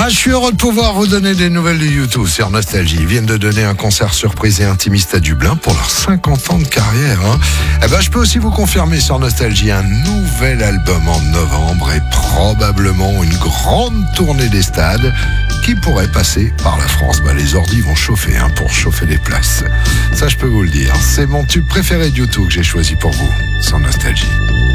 Je suis heureux de pouvoir vous donner des nouvelles de YouTube sur Nostalgie. Ils viennent de donner un concert surprise et intimiste à Dublin pour leurs 50 ans de carrière. Je peux aussi vous confirmer sur Nostalgie un nouvel album en novembre et probablement une grande tournée des stades qui pourrait passer par la France. Les ordis vont chauffer pour chauffer les places. Ça, je peux vous le dire. C'est mon tube préféré de YouTube que j'ai choisi pour vous sur Nostalgie.